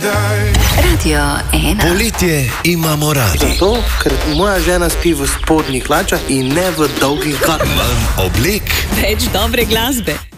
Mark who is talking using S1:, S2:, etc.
S1: Radio 1.
S2: Poletje imamo radi.
S3: Zato, ker moja žena spi v spodnjih hlačah in ne v dolgih garnah.
S2: Manj oblek,
S4: Več dobre glasbe.